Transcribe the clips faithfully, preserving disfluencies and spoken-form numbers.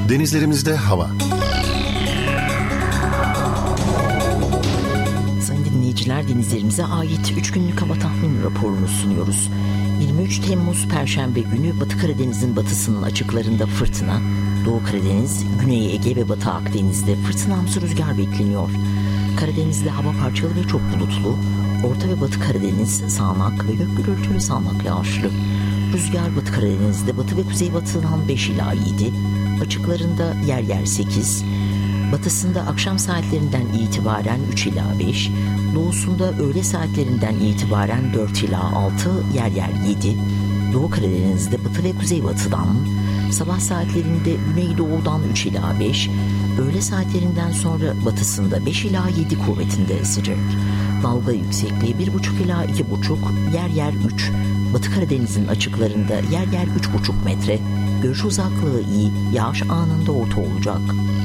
Denizlerimizde hava. Sayın dinleyiciler, denizlerimize ait üç günlük hava tahmini raporunu sunuyoruz. yirmi üç Temmuz Perşembe günü Batı Karadeniz'in batısının açıklarında fırtına, Doğu Karadeniz, Güney Ege ve Batı Akdeniz'de fırtınamsı rüzgar bekleniyor. Karadeniz'de hava parçalı ve çok bulutlu, Orta ve Batı Karadeniz sağanak ve gök gürültülü sağanak yağışlı. Rüzgar Batı Karadeniz'de batı ve kuzeybatıdan beş ila yedi, açıklarında yer yer sekiz, batısında akşam saatlerinden itibaren üç ila beş, doğusunda öğle saatlerinden itibaren dört ila altı, yer yer yedi, Doğu Karadeniz'de batı ve kuzeybatıdan, sabah saatlerinde güneydoğudan üç ila beş, öğle saatlerinden sonra batısında beş ila yedi kuvvetinde esecek. Dalga yüksekliği bir buçuk ila iki buçuk, yer yer üç, Batı Karadeniz'in açıklarında yer yer üç buçuk metre, görüş uzaklığı iyi, yağış anında orta olacak.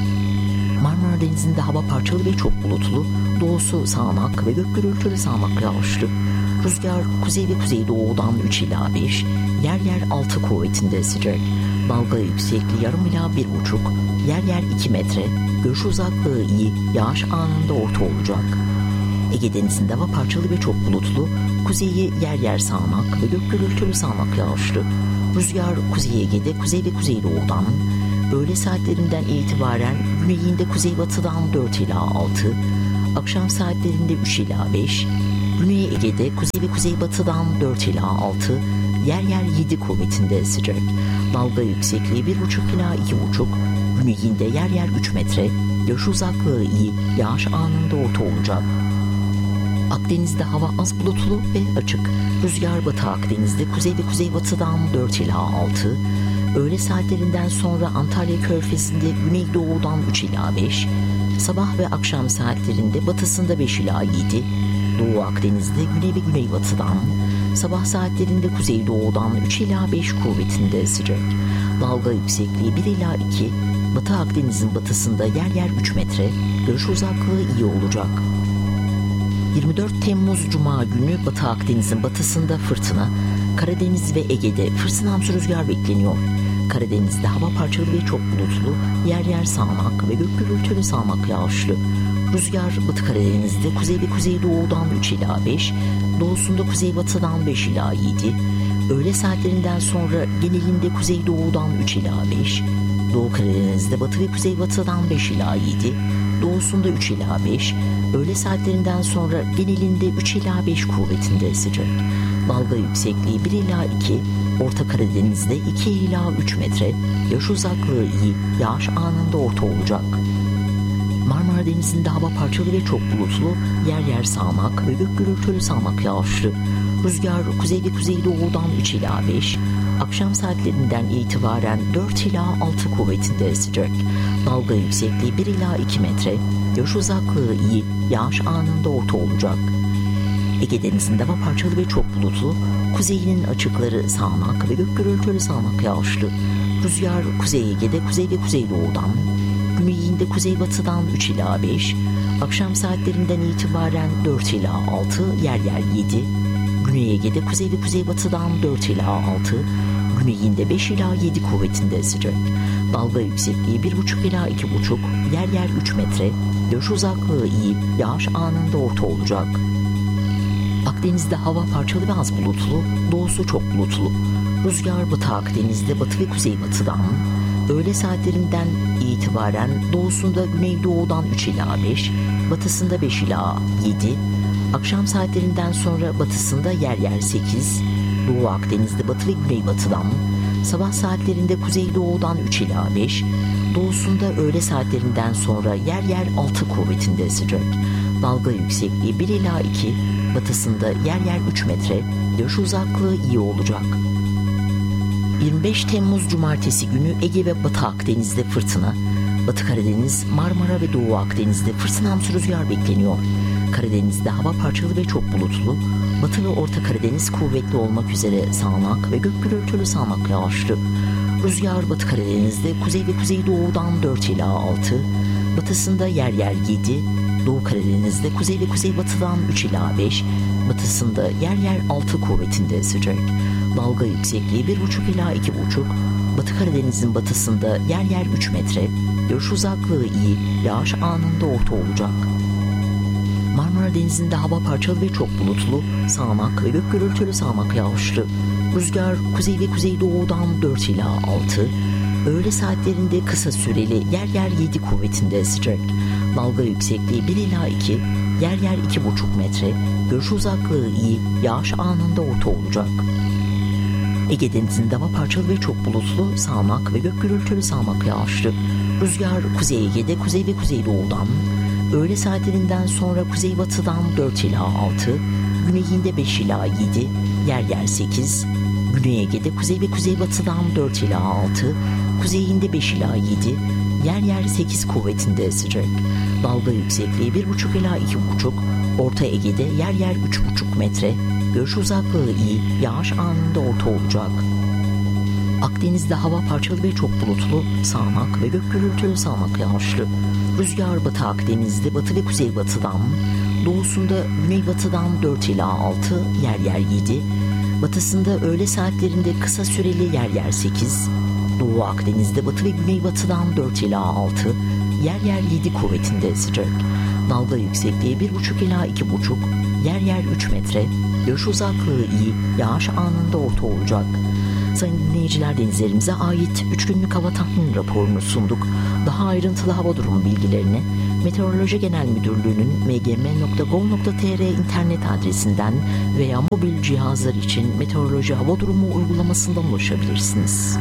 Marmara Denizi'nde hava parçalı ve çok bulutlu, doğusu sağanak ve gök gürültülü sağanak yağışlı. Rüzgar kuzey ve kuzeydoğudan üç ila beş, yer yer altı kuvvetinde esecek. Dalga yüksekliği yarım ila bir buçuk, yer yer iki metre, görüş uzaklığı iyi, yağış anında orta olacak. Ege Denizi'nde hava parçalı ve çok bulutlu, kuzeyi yer yer sağanak ve gök gürültülü sağanak yağışlı. Rüzgar Kuzey Ege'de kuzey ve kuzeydoğudan, öğle saatlerinden itibaren güneyinde kuzeybatıdan dört ila altı, akşam saatlerinde üç ila beş, Güney Ege'de kuzey ve kuzeybatıdan dört ila altı, yer yer yedi kuvvetinde esecek. Dalga yüksekliği bir buçuk ila iki buçuk, güneyinde yer yer üç metre, görüş uzaklığı iyi, yağış anında orta olacak. Akdeniz'de hava az bulutlu ve açık. Rüzgar Batı Akdeniz'de kuzey ve kuzeybatıdan dört ila altı, öğle saatlerinden sonra Antalya Körfezi'nde güneydoğudan üç ila beş, sabah ve akşam saatlerinde batısında beş ila yedi, Doğu Akdeniz'de güney ve güneybatıdan, sabah saatlerinde kuzeydoğudan üç ila beş kuvvetinde esecek. Dalga yüksekliği bir ila iki, Batı Akdeniz'in batısında yer yer üç metre, görüş uzaklığı iyi olacak. yirmi dört Temmuz Cuma günü Batı Akdeniz'in batısında fırtına, Karadeniz ve Ege'de fırtınamsı rüzgar bekleniyor. Karadeniz'de hava parçalı ve çok bulutlu, yer yer sağanak ve gök gürültülü sağanak yağışlı. Rüzgar Batı Karadeniz'de kuzey ve kuzeydoğudan üç ila beş, doğusunda kuzeybatıdan beş ila yedi, öğle saatlerinden sonra genelinde kuzeydoğudan üç ila beş, Doğu Karadeniz'de batı ve kuzeybatıdan beş ila yedi, doğusunda üç ila beş, öğle saatlerinden sonra genelinde üç ila beş kuvvetinde esecek. Dalga yüksekliği bir ila iki, Orta Karadeniz'de iki ila üç metre, görüş uzaklığı iyi, yağış anında orta olacak. Marmara Denizi'nde hava parçalı ve çok bulutlu, yer yer sağanak ve gök gürültülü sağanak yağışlı. Rüzgar kuzey ve kuzeydoğudan üç ila beş, akşam saatlerinden itibaren dört ila altı kuvvetinde esecek. Dalga yüksekliği bir ila iki metre, görüş uzaklığı iyi, yağış anında orta olacak. Ege Denizi'nde hava parçalı ve çok bulutlu, kuzeyinin açıkları sağanak ve gök gürültülü sağanak yağışlı. Rüzgar Kuzey Ege'de kuzey ve kuzeydoğudan, güneyinde kuzeybatıdan üç ila beş, akşam saatlerinden itibaren dört ila altı, yer yer yedi, Güney Ege'de kuzey ve kuzeybatıdan dört ila altı, güneyinde beş ila yedi kuvvetinde esecek. Dalga yüksekliği bir buçuk ila iki buçuk, yer yer üç metre, görüş uzaklığı iyi, yağış anında orta olacak. Akdeniz'de hava parçalı ve az bulutlu, doğusu çok bulutlu. Rüzgar Batı Akdeniz'de batı ve kuzeybatıdan, öğle saatlerinden itibaren doğusunda güneydoğudan üç ila beş, batısında beş ila yedi, akşam saatlerinden sonra batısında yer yer sekiz, Doğu Akdeniz'de batı ve güneybatıdan, sabah saatlerinde kuzeydoğudan üç ila beş, doğusunda öğle saatlerinden sonra yer yer altı kuvvetinde esecek. Dalga yüksekliği bir ila iki, batısında yer yer üç metre, görüş uzaklığı iyi olacak. yirmi beş Temmuz Cumartesi günü Ege ve Batı Akdeniz'de fırtına, Batı Karadeniz, Marmara ve Doğu Akdeniz'de fırtınamsı rüzgar bekleniyor. Karadeniz'de hava parçalı ve çok bulutlu, Batı ve Orta Karadeniz kuvvetli olmak üzere sağanak ve gök gürültülü sağanak yağışlı. Rüzgar Batı Karadeniz'de kuzey ve kuzeydoğudan dört ila altı, batısında yer yer yedi, Doğu Karadeniz'de kuzey ve kuzeybatıdan üç ila beş, batısında yer yer altı kuvvetinde esecek. Dalga yüksekliği bir buçuk ila iki buçuk, Batı Karadeniz'in batısında yer yer üç metre, görüş uzaklığı iyi, yağış anında orta olacak. Marmara Denizi'nde hava parçalı ve çok bulutlu, sağanak ve gök gürültülü sağanak yağışlı. Rüzgar kuzey ve kuzeydoğudan dört ila altı, öğle saatlerinde kısa süreli yer yer yedi kuvvetinde esecek. Dalga yüksekliği bir ila iki, yer yer iki buçuk metre, görüş uzaklığı iyi, yağış anında orta olacak. Ege Denizi'nde hava parçalı ve çok bulutlu, sağanak ve gök gürültülü sağanak yağışlı. Rüzgar Kuzey Ege'de kuzey ve kuzeydoğudan, öğle saatlerinden sonra kuzeybatıdan dört ila altı, güneyinde beş ila yedi, yer yer sekiz, Güney Ege'de kuzey ve kuzeybatıdan dört ila altı, kuzeyinde beş ila yedi, yer yer sekiz kuvvetinde esecek. Dalga yüksekliği bir buçuk ila iki buçuk, Orta Ege'de yer yer üç buçuk metre, görüş uzaklığı iyi, yağış anında orta olacak. Akdeniz'de hava parçalı ve çok bulutlu, sağanak ve gök gürültülü sağanak yağışlı. Rüzgar Batı Akdeniz'de batı ve kuzeybatıdan, doğusunda güneybatıdan dört ila altı, yer yer yedi, batısında öğle saatlerinde kısa süreli yer yer sekiz, Doğu Akdeniz'de batı ve güneybatıdan dört ila altı, yer yer yedi kuvvetinde esecek. Dalga yüksekliği bir buçuk ila iki buçuk, yer yer üç metre, görüş uzaklığı iyi, yağış anında orta olacak. Sayın dinleyiciler, denizlerimize ait üç günlük hava tahmin raporunu sunduk. Daha ayrıntılı hava durumu bilgilerini Meteoroloji Genel Müdürlüğü'nün m g m nokta gov nokta t r internet adresinden veya mobil cihazlar için meteoroloji hava durumu uygulamasından ulaşabilirsiniz.